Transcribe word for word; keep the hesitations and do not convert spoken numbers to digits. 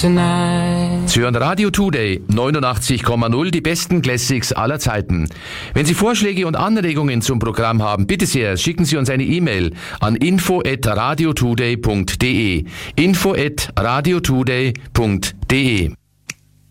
tonight. Sie hören Radio Today neunundachtzig Komma null, die besten Classics aller Zeiten. Wenn Sie Vorschläge und Anregungen zum Programm haben, bitte sehr, schicken Sie uns eine E-Mail an info at radiotoday punkt de. info at radiotoday punkt de.